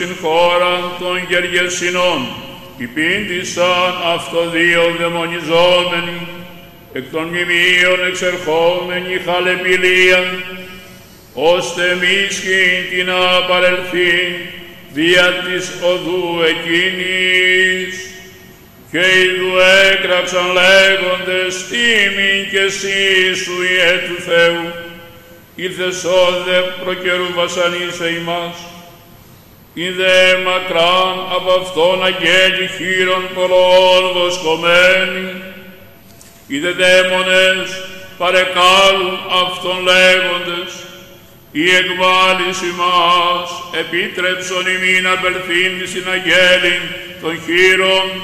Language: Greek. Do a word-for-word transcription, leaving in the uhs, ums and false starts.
Στην χώρα των Γεργεσινών υπήντησαν αυτοδύο δαιμονιζόμενοι, εκ των μνημείων εξερχόμενοι χαλεπηλία, ώστε μίσχυν την να παρελθεί δια της οδού εκείνης. Και ειδού έκραξαν λέγοντες τίμην και εσύ σου Ιε του Θεού, ήλθες όδε προκαιρού βασανίσε ημάς. Είδε μακράν από αυτόν αγγέλη χείρων πολλών βοσκομένοι, είδε δαίμονες παρεκάλουν αυτόν λέγοντες, η εκβάλης ημάς επίτρεψον ημίν απελθύν στην αγγέλην των χείρων